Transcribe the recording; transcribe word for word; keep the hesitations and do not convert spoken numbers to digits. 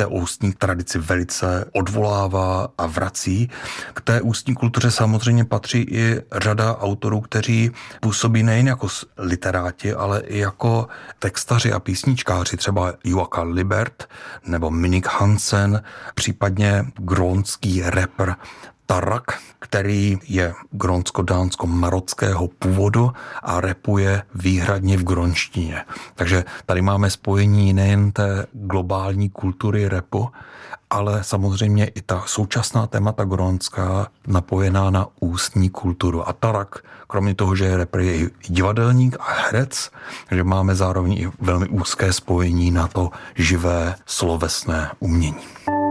té ústní tradici velice odvolává a vrací. K té ústní kultuře samozřejmě patří i řada autorů, kteří působí nejen jako literáti, ale i jako textaři a písničkáři, třeba Joachim Liebert nebo Minik Hansen, případně grónský rapper Tarak, který je grónsko-dánsko-marockého původu a rapuje výhradně v grónštině. Takže tady máme spojení nejen té globální kultury rapu, ale samozřejmě i ta současná témata grónská napojená na ústní kulturu. A Tarak, kromě toho, že je rapper, je i divadelník a herec, takže máme zároveň i velmi úzké spojení na to živé slovesné umění.